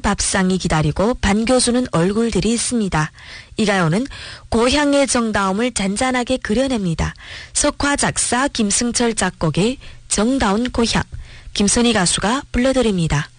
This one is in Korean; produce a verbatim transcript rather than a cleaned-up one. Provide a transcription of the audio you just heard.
밥상이 기다리고 반 교수는 얼굴들이 있습니다. 이 가요는 고향의 정다움을 잔잔하게 그려냅니다. 석화 작사 김승철 작곡의 정다운 고향, 김선희 가수가 불러드립니다.